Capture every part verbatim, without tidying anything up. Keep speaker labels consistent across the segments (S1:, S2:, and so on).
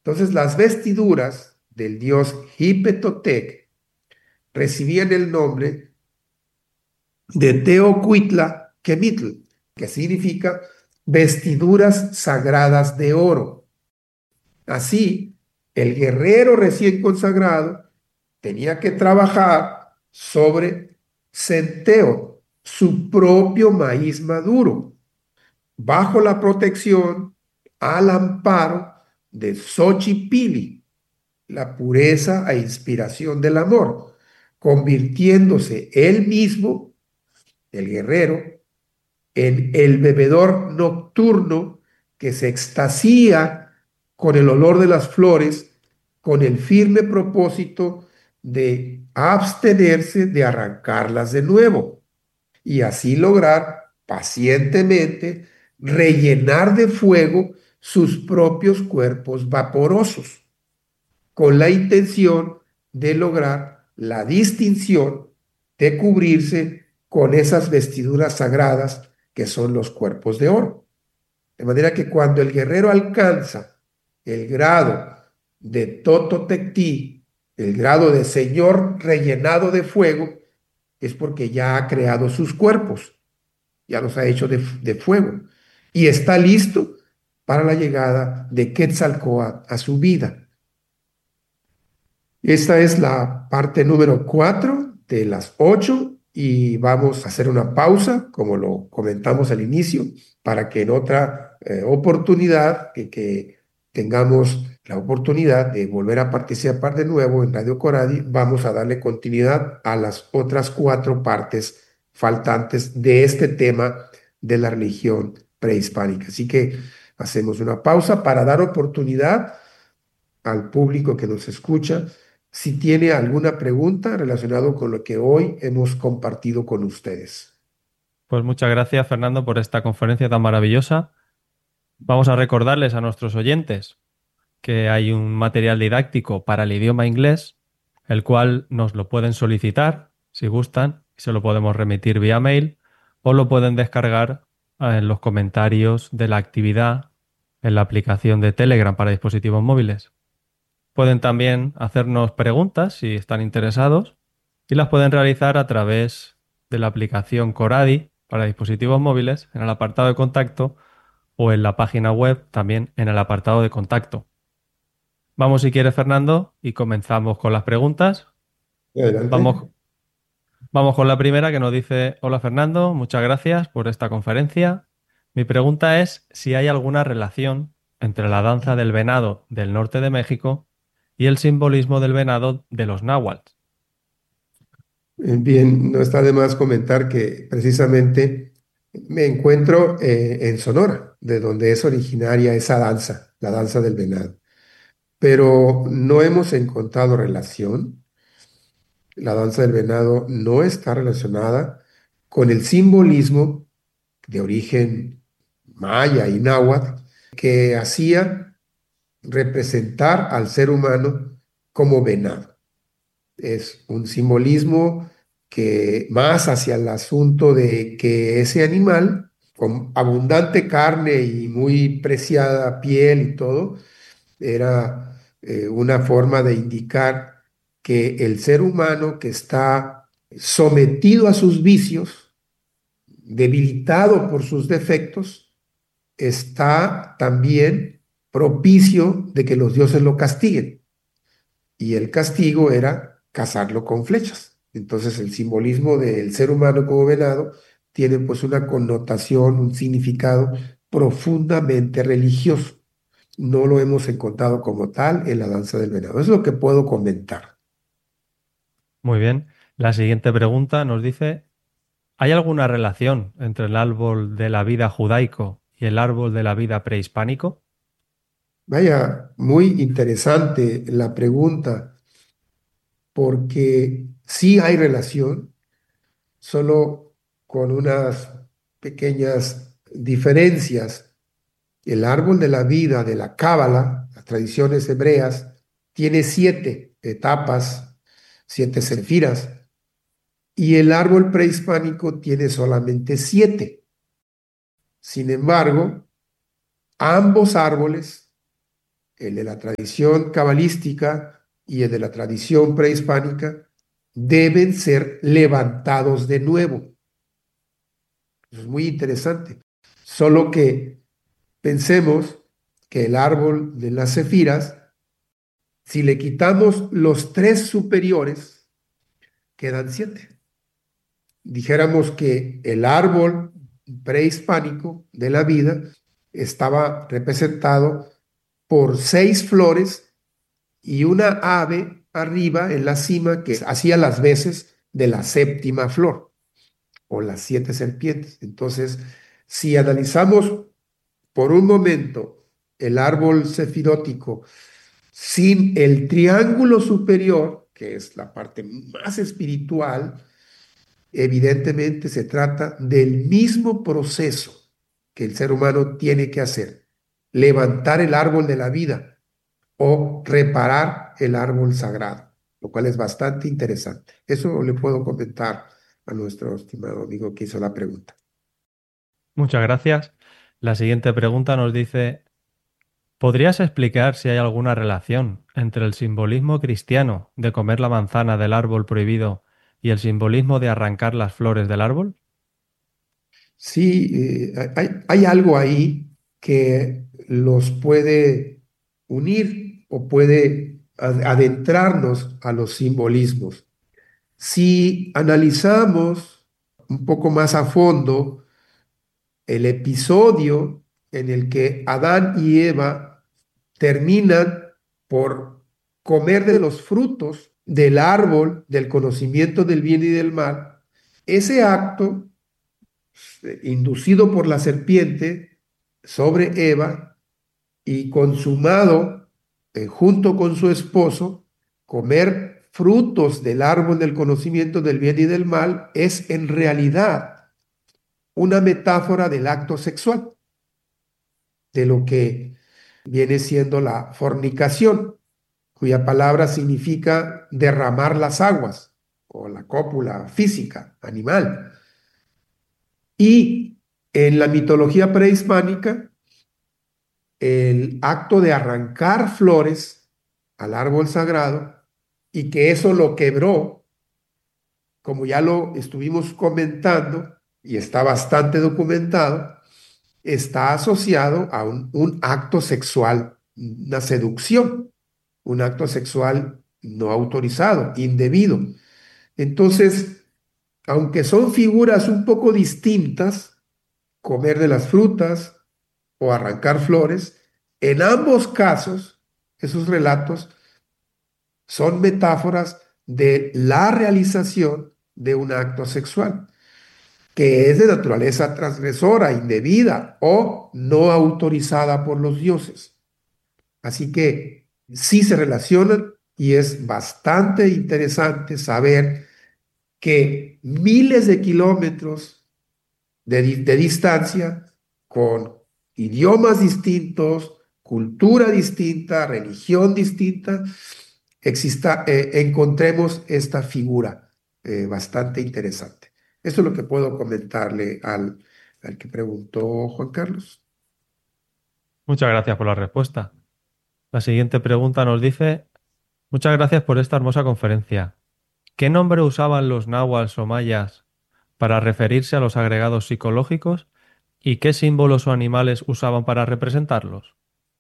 S1: Entonces, las vestiduras del dios Hipetotec recibían el nombre de Teocuitla Quemitl, que significa vestiduras sagradas de oro. Así, el guerrero recién consagrado tenía que trabajar sobre centeo, su propio maíz maduro, bajo la protección, al amparo de Xochipilli, la pureza e inspiración del amor, convirtiéndose él mismo, el guerrero, en el bebedor nocturno que se extasía con el olor de las flores, con el firme propósito de abstenerse de arrancarlas de nuevo y así lograr pacientemente rellenar de fuego sus propios cuerpos vaporosos, con la intención de lograr la distinción de cubrirse con esas vestiduras sagradas que son los cuerpos de oro. De manera que cuando el guerrero alcanza el grado de Tototectí, el grado de señor rellenado de fuego, es porque ya ha creado sus cuerpos, ya los ha hecho de, de fuego y está listo para la llegada de Quetzalcóatl a su vida. Esta es la parte número cuatro de las ocho y vamos a hacer una pausa, como lo comentamos al inicio, para que en otra eh, oportunidad, que, que tengamos la oportunidad de volver a participar de nuevo en Radio Coradi, vamos a darle continuidad a las otras cuatro partes faltantes de este tema de la religión prehispánica. Así que hacemos una pausa para dar oportunidad al público que nos escucha si tiene alguna pregunta relacionada con lo que hoy hemos compartido con ustedes.
S2: Pues muchas gracias, Fernando, por esta conferencia tan maravillosa. Vamos a recordarles a nuestros oyentes que hay un material didáctico para el idioma inglés, el cual nos lo pueden solicitar si gustan, y se lo podemos remitir vía mail, o lo pueden descargar en los comentarios de la actividad en la aplicación de Telegram para dispositivos móviles. Pueden también hacernos preguntas si están interesados y las pueden realizar a través de la aplicación Coradi para dispositivos móviles en el apartado de contacto o en la página web también en el apartado de contacto. Vamos, si quieres, Fernando, y comenzamos con las preguntas.
S1: Adelante.
S2: Vamos, vamos con la primera que nos dice: hola, Fernando, muchas gracias por esta conferencia. Mi pregunta es si hay alguna relación entre la danza del venado del norte de México y el simbolismo del venado de los náhuatl.
S1: Bien, no está de más comentar que precisamente me encuentro eh, en Sonora, de donde es originaria esa danza, la danza del venado. Pero no hemos encontrado relación. La danza del venado no está relacionada con el simbolismo de origen maya y náhuatl que hacía representar al ser humano como venado. Es un simbolismo que más hacia el asunto de que ese animal, con abundante carne y muy preciada piel y todo, era eh, una forma de indicar que el ser humano que está sometido a sus vicios, debilitado por sus defectos, está también propicio de que los dioses lo castiguen. Y el castigo era cazarlo con flechas. Entonces el simbolismo del ser humano como venado tiene pues una connotación, un significado profundamente religioso. No lo hemos encontrado como tal en la danza del venado. Es lo que puedo comentar.
S2: Muy bien. La siguiente pregunta nos dice: ¿hay alguna relación entre el árbol de la vida judaico y el árbol de la vida prehispánico?
S1: Vaya, muy interesante la pregunta, porque sí hay relación, solo con unas pequeñas diferencias. El árbol de la vida de la Cábala, las tradiciones hebreas, tiene siete etapas, siete sefiras, y el árbol prehispánico tiene solamente siete. Sin embargo, ambos árboles el de la tradición cabalística y el de la tradición prehispánica, deben ser levantados de nuevo. Eso es muy interesante. Solo que pensemos que el árbol de las cefiras, si le quitamos los tres superiores, quedan siete. Dijéramos que el árbol prehispánico de la vida estaba representado por seis flores y una ave arriba en la cima que hacía las veces de la séptima flor o las siete serpientes. Entonces, si analizamos por un momento el árbol cefirótico sin el triángulo superior, que es la parte más espiritual, evidentemente se trata del mismo proceso que el ser humano tiene que hacer: levantar el árbol de la vida o reparar el árbol sagrado, lo cual es bastante interesante. Eso le puedo comentar a nuestro estimado amigo que hizo la pregunta.
S2: Muchas gracias. La siguiente pregunta nos dice, ¿podrías explicar si hay alguna relación entre el simbolismo cristiano de comer la manzana del árbol prohibido y el simbolismo de arrancar las flores del árbol?
S1: Sí, eh, hay, hay algo ahí que los puede unir o puede adentrarnos a los simbolismos. Si analizamos un poco más a fondo el episodio en el que Adán y Eva terminan por comer de los frutos del árbol del conocimiento del bien y del mal, ese acto inducido por la serpiente sobre Eva y consumado eh, junto con su esposo, comer frutos del árbol del conocimiento del bien y del mal, es en realidad una metáfora del acto sexual, de lo que viene siendo la fornicación, cuya palabra significa derramar las aguas o la cópula física, animal. Y en la mitología prehispánica, el acto de arrancar flores al árbol sagrado y que eso lo quebró, como ya lo estuvimos comentando y está bastante documentado, está asociado a un, un acto sexual, una seducción, un acto sexual no autorizado, indebido. Entonces, aunque son figuras un poco distintas, comer de las frutas o arrancar flores, en ambos casos, esos relatos son metáforas de la realización de un acto sexual, que es de naturaleza transgresora, indebida o no autorizada por los dioses. Así que sí se relacionan y es bastante interesante saber que miles de kilómetros de, de distancia, con idiomas distintos, cultura distinta, religión distinta, exista, eh, encontremos esta figura eh, bastante interesante. Eso es lo que puedo comentarle al, al que preguntó Juan Carlos.
S2: Muchas gracias por la respuesta. La siguiente pregunta nos dice, muchas gracias por esta hermosa conferencia. ¿Qué nombre usaban los náhuatl o mayas para referirse a los agregados psicológicos y qué símbolos o animales usaban para representarlos?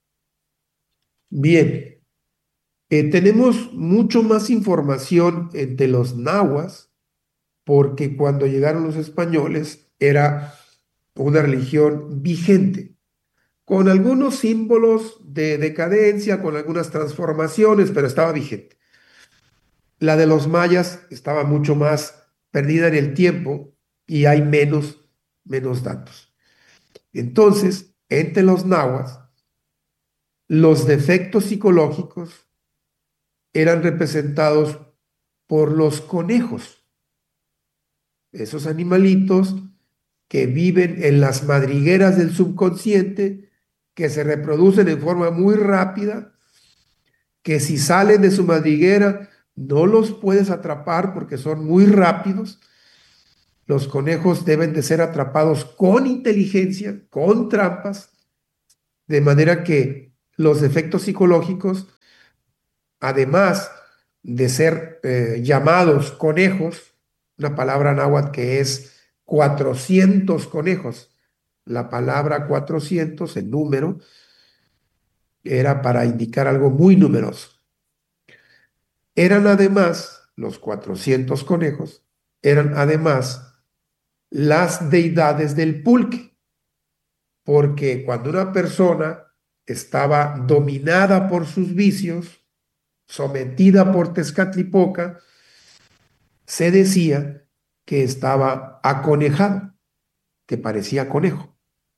S1: Bien, eh, tenemos mucho más información entre los nahuas porque cuando llegaron los españoles era una religión vigente, con algunos símbolos de decadencia, con algunas transformaciones, pero estaba vigente. La de los mayas estaba mucho más perdida en el tiempo y hay menos, menos datos. Entonces, entre los nahuas, los defectos psicológicos eran representados por los conejos, esos animalitos que viven en las madrigueras del subconsciente, que se reproducen en forma muy rápida, que si salen de su madriguera no los puedes atrapar porque son muy rápidos. Los conejos deben de ser atrapados con inteligencia, con trampas, de manera que los efectos psicológicos, además de ser eh, llamados conejos, una palabra náhuatl que es cuatrocientos conejos. La palabra cuatrocientos, el número, era para indicar algo muy numeroso. Eran además, los cuatrocientos conejos, eran además las deidades del pulque, porque cuando una persona estaba dominada por sus vicios, sometida por Tezcatlipoca, se decía que estaba aconejado, que parecía conejo.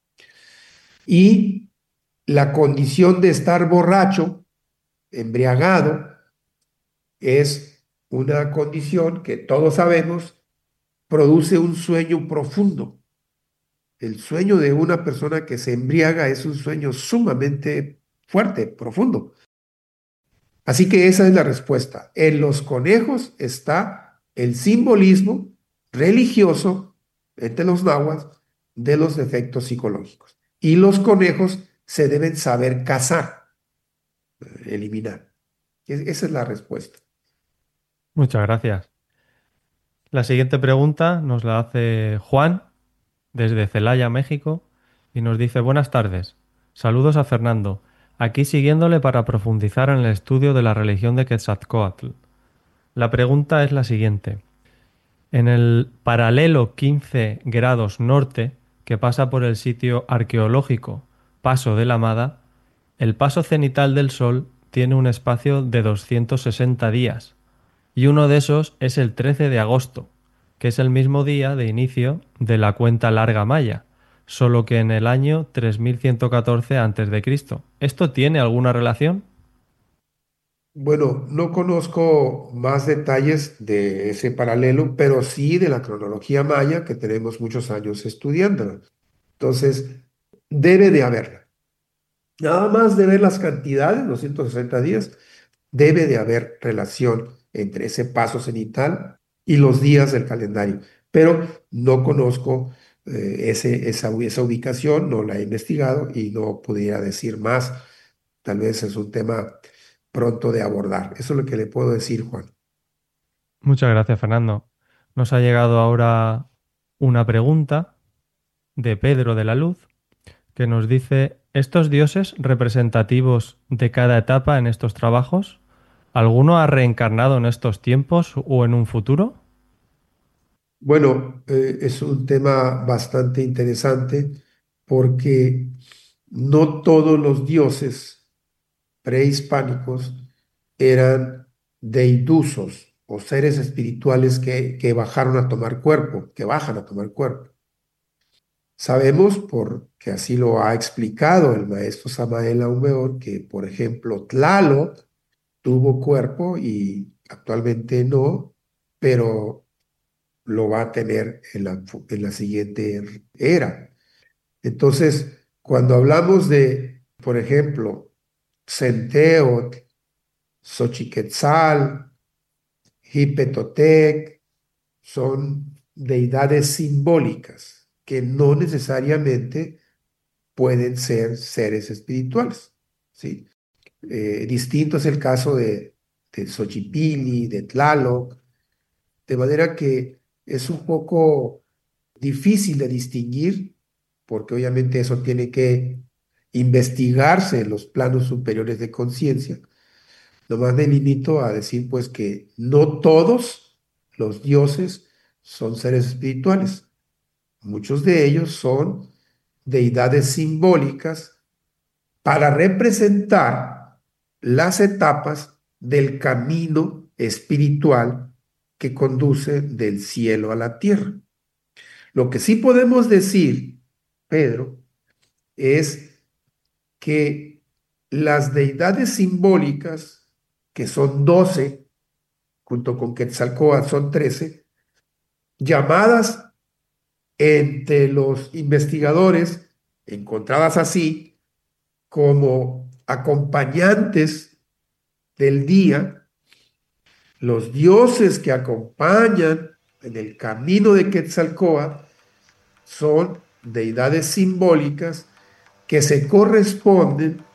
S1: Y la condición de estar borracho, embriagado, es una condición que todos sabemos produce un sueño profundo. El sueño de una persona que se embriaga es un sueño sumamente fuerte, profundo. Así que esa es la respuesta. En los conejos está el simbolismo religioso entre los nahuas de los defectos psicológicos. Y los conejos se deben saber cazar, eliminar. Esa es la respuesta.
S2: Muchas gracias. La siguiente pregunta nos la hace Juan desde Celaya, México, y nos dice: buenas tardes. Saludos a Fernando. Aquí siguiéndole para profundizar en el estudio de la religión de Quetzalcóatl. La pregunta es la siguiente. En el paralelo quince grados norte, que pasa por el sitio arqueológico Paso de la Amada, el paso cenital del Sol tiene un espacio de doscientos sesenta días, y uno de esos es el trece de agosto, que es el mismo día de inicio de la cuenta larga maya, solo que en el año tres mil ciento catorce antes de Cristo. ¿Esto tiene alguna relación?
S1: Bueno, no conozco más detalles de ese paralelo, pero sí de la cronología maya, que tenemos muchos años estudiándola. Entonces, debe de haberla. Nada más de ver las cantidades, doscientos sesenta días, debe de haber relación entre ese paso cenital y los días del calendario. Pero no conozco eh, ese, esa, esa ubicación, no la he investigado y no pudiera decir más. Tal vez es un tema pronto de abordar. Eso es lo que le puedo decir, Juan.
S2: Muchas gracias, Fernando. Nos ha llegado ahora una pregunta de Pedro de la Luz, que nos dice: ¿estos dioses representativos de cada etapa en estos trabajos, alguno ha reencarnado en estos tiempos o en un futuro?
S1: Bueno, eh, es un tema bastante interesante porque no todos los dioses prehispánicos eran deidusos o seres espirituales que, que bajaron a tomar cuerpo, que bajan a tomar cuerpo. Sabemos, porque así lo ha explicado el maestro Samael Aumeor, que, por ejemplo, Tlaloc tuvo cuerpo y actualmente no, pero lo va a tener en la, en la siguiente era. Entonces, cuando hablamos de, por ejemplo, Centeot, Xochiquetzal, Hipetotec, son deidades simbólicas que no necesariamente pueden ser seres espirituales, ¿sí? Eh, distinto es el caso de, de Xochipilli, de Tlaloc, de manera que es un poco difícil de distinguir, porque obviamente eso tiene que investigarse en los planos superiores de conciencia. Nomás me limito a decir pues que no todos los dioses son seres espirituales. Muchos de ellos son deidades simbólicas para representar las etapas del camino espiritual que conduce del cielo a la tierra. Lo que sí podemos decir, Pedro, es que las deidades simbólicas, que son doce, junto con Quetzalcóatl son trece, llamadas entre los investigadores, encontradas así, como acompañantes del día, los dioses que acompañan en el camino de Quetzalcóatl son deidades simbólicas que se corresponden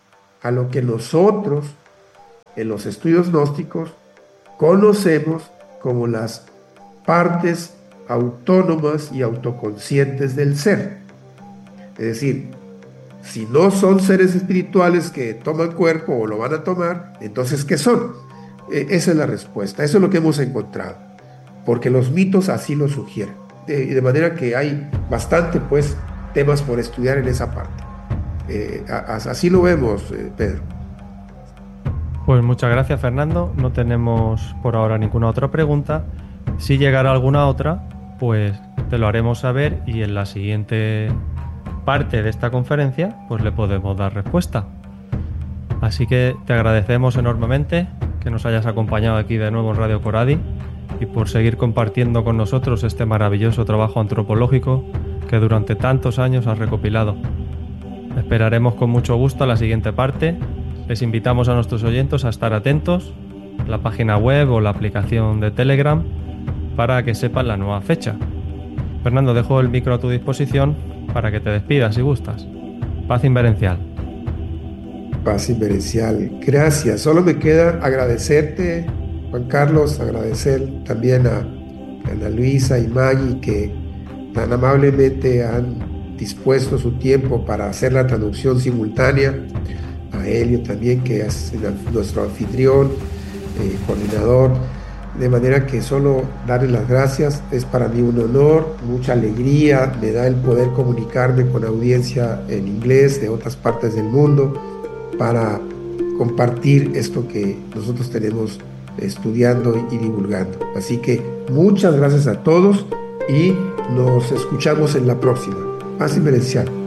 S1: a lo que nosotros en los estudios gnósticos conocemos como las partes autónomas y autoconscientes del ser. Es decir, si no son seres espirituales que toman cuerpo o lo van a tomar, entonces ¿qué son? Eh, esa es la respuesta, eso es lo que hemos encontrado, porque los mitos así lo sugieren. De, de manera que hay bastante, pues, temas por estudiar en esa parte. Eh, a, así lo vemos, eh, Pedro.
S2: Pues muchas gracias, Fernando. No tenemos por ahora ninguna otra pregunta. Si llegara alguna otra, pues te lo haremos saber y en la siguiente parte de esta conferencia pues le podemos dar respuesta. Así que te agradecemos enormemente que nos hayas acompañado aquí de nuevo en Radio Coradi y por seguir compartiendo con nosotros este maravilloso trabajo antropológico que durante tantos años has recopilado. Esperaremos con mucho gusto a la siguiente parte. Les invitamos a nuestros oyentes a estar atentos a la página web o la aplicación de Telegram para que sepan la nueva fecha. Fernando, dejo el micro a tu disposición para que te despidas si gustas. Paz inverencial.
S1: Paz inverencial. Gracias. Solo me queda agradecerte, Juan Carlos, agradecer también a Ana Luisa y Maggie que tan amablemente han dispuesto su tiempo para hacer la traducción simultánea. A Helio también, que es nuestro anfitrión, eh, coordinador, de manera que solo darle las gracias, es para mí un honor, mucha alegría, me da el poder comunicarme con audiencia en inglés de otras partes del mundo para compartir esto que nosotros tenemos estudiando y divulgando. Así que muchas gracias a todos y nos escuchamos en la próxima. Paz inverencial.